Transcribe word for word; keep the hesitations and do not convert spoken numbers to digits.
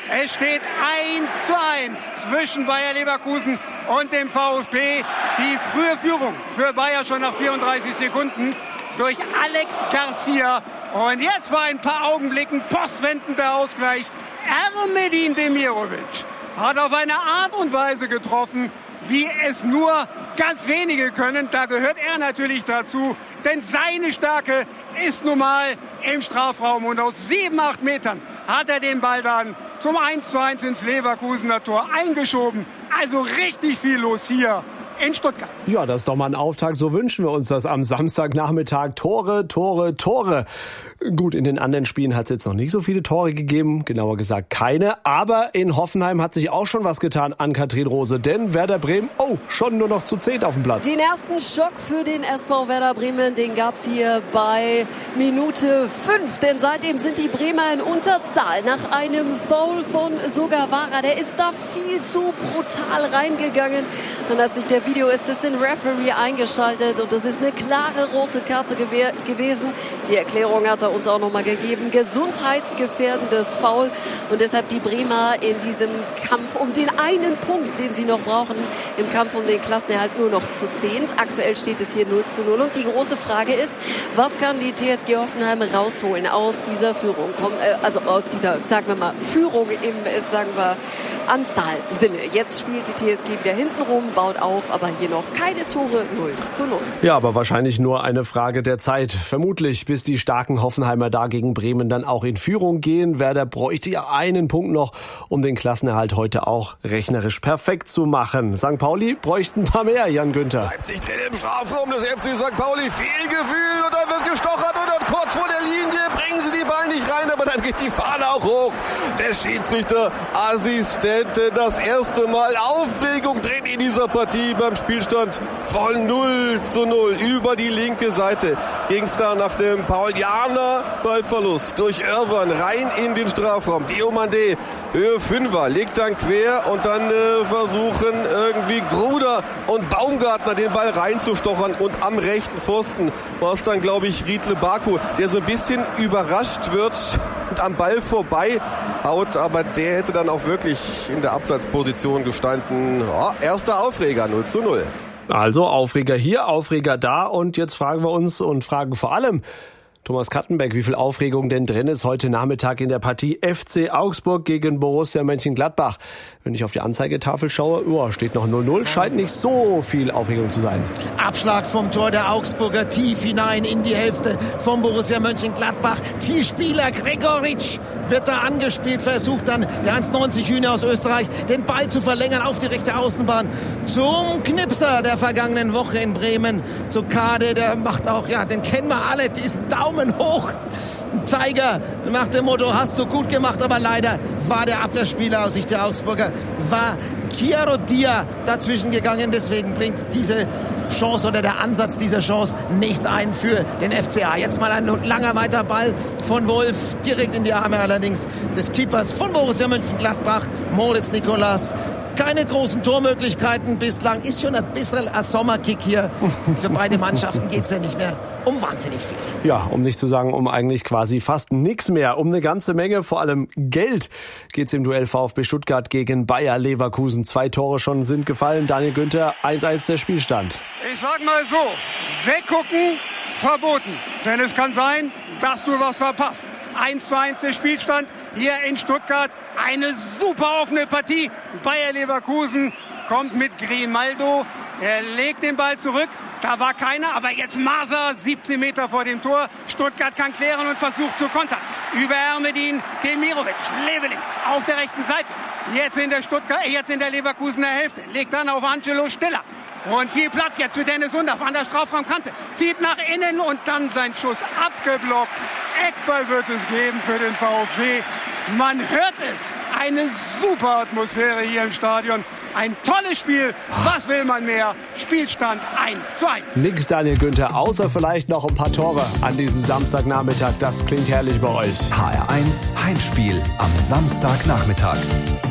Es steht eins zu eins zwischen Bayer Leverkusen und dem VfB. Die frühe Führung für Bayer schon nach vierunddreißig Sekunden durch Alex Garcia. Und jetzt war ein paar Augenblicken postwendender Ausgleich. Ermedin Demirovic hat auf eine Art und Weise getroffen, wie es nur ganz wenige können. Da gehört er natürlich dazu, denn seine Stärke ist nun mal im Strafraum. Und aus sieben, acht Metern hat er den Ball dann zum eins zu eins ins Leverkusener Tor eingeschoben. Also richtig viel los hier in Stuttgart. Ja, das ist doch mal ein Auftakt. So wünschen wir uns das am Samstagnachmittag. Tore, Tore, Tore. Gut, in den anderen Spielen hat es jetzt noch nicht so viele Tore gegeben. Genauer gesagt keine. Aber in Hoffenheim hat sich auch schon was getan an Kathrin Rose. Denn Werder Bremen, oh, schon nur noch zu zehn auf dem Platz. Den ersten Schock für den S V Werder Bremen, den gab's hier bei Minute fünf. Denn seitdem sind die Bremer in Unterzahl. Nach einem Foul von Sugawara. Der ist da viel zu brutal reingegangen. Dann hat sich der Video Assistant Referee eingeschaltet und das ist eine klare rote Karte gew- gewesen. Die Erklärung hat er uns auch nochmal gegeben. Gesundheitsgefährdendes Foul und deshalb die Bremer in diesem Kampf um den einen Punkt, den sie noch brauchen, im Kampf um den Klassenerhalt nur noch zu zehnt. Aktuell steht es hier null zu null und die große Frage ist, was kann die T S G Hoffenheim rausholen aus dieser Führung? Also aus dieser, sagen wir mal, Führung im, sagen wir, Anzahlsinne. Jetzt spielt die T S G wieder hintenrum, baut auf, aber hier noch keine Tore, null zu null. Ja, aber wahrscheinlich nur eine Frage der Zeit. Vermutlich, bis die starken Hoffenheimer da gegen Bremen dann auch in Führung gehen. Werder bräuchte ja einen Punkt noch, um den Klassenerhalt heute auch rechnerisch perfekt zu machen. Sankt Pauli bräuchten ein paar mehr, Jan Günther. Leipzig drin im Strafraum des F C Sankt Pauli. Viel Gefühl und dann wird gestochert und dann kurz vor der Linie bringen sie die Ball nicht rein, aber dann geht die Fahne auch hoch. Der Schiedsrichterassistent, das erste Mal Aufregung drin in dieser Partie beim Spielstand von null zu null. Über die linke Seite ging es da nach dem Paulianer Ballverlust durch Irwan rein in den Strafraum. Diomande, Höhe Fünfer, legt dann quer und dann äh, versuchen irgendwie Gruder und Baumgartner den Ball reinzustochern und am rechten Pfosten war es dann, glaube ich, Riedle Baku, der so ein bisschen überrascht wird und am Ball vorbei haut, aber der hätte dann auch wirklich in der Abseitsposition gestanden. Oh, erster Aufreger, null zu null. Also Aufreger hier, Aufreger da und jetzt fragen wir uns und fragen vor allem Thomas Kattenbeck, wie viel Aufregung denn drin ist heute Nachmittag in der Partie F C Augsburg gegen Borussia Mönchengladbach. Wenn ich auf die Anzeigetafel schaue, oh, steht noch null null, scheint nicht so viel Aufregung zu sein. Abschlag vom Tor der Augsburger tief hinein in die Hälfte vom Borussia Mönchengladbach. Zielspieler Gregoritsch wird da angespielt, versucht dann der eins neunzig Hühner aus Österreich den Ball zu verlängern auf die rechte Außenbahn zum Knipser der vergangenen Woche in Bremen, zu Kade, der macht auch, ja, den kennen wir alle, diesen Daumen hoch Zeiger nach dem Motto, hast du gut gemacht, aber leider war der Abwehrspieler aus Sicht der Augsburger, war Chiaro Dia dazwischen gegangen, deswegen bringt diese Chance oder der Ansatz dieser Chance nichts ein für den F C A. Jetzt mal ein langer weiter Ball von Wolf, direkt in die Arme allerdings des Keepers von Borussia Mönchengladbach, Moritz Nicolas. Keine großen Tormöglichkeiten bislang. Ist schon ein bisschen ein Sommerkick hier. Für beide Mannschaften geht es ja nicht mehr um wahnsinnig viel. Ja, um nicht zu sagen, um eigentlich quasi fast nichts mehr. Um eine ganze Menge, vor allem Geld, geht's im Duell VfB Stuttgart gegen Bayer Leverkusen. Zwei Tore schon sind gefallen. Daniel Günther, eins eins der Spielstand. Ich sag mal so, weggucken, verboten. Denn es kann sein, dass du was verpasst. eins zu eins der Spielstand hier in Stuttgart. Eine super offene Partie. Bayer Leverkusen kommt mit Grimaldo. Er legt den Ball zurück. Da war keiner, aber jetzt Maser, siebzehn Meter vor dem Tor. Stuttgart kann klären und versucht zu kontern. Über Ermedin, Demirovic, Leveling auf der rechten Seite. Jetzt in der Stuttgart, jetzt in der Leverkusener Hälfte. Legt dann auf Angelo Stiller. Und viel Platz jetzt für Dennis Undaff an der Strafraumkante. Zieht nach innen und dann sein Schuss abgeblockt. Eckball wird es geben für den VfB. Man hört es. Eine super Atmosphäre hier im Stadion. Ein tolles Spiel. Was will man mehr? Spielstand eins zu eins. Nix, Daniel Günther, außer vielleicht noch ein paar Tore an diesem Samstagnachmittag. Das klingt herrlich bei euch. H R eins Heimspiel am Samstagnachmittag.